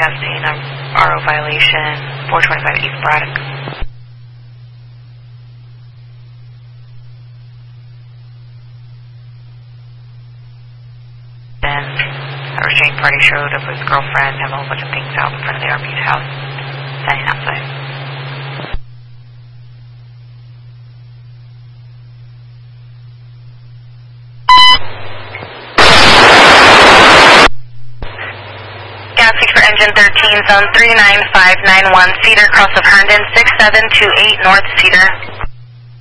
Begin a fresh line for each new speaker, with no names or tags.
contesting a RO violation, 425 East Braddock. Then a restraining party showed up with his girlfriend, having a whole bunch of things out in front of the RP's house, standing outside. Gas leak for engine 13, zone 39591, Cedar, cross of Herndon, 6728 North Cedar.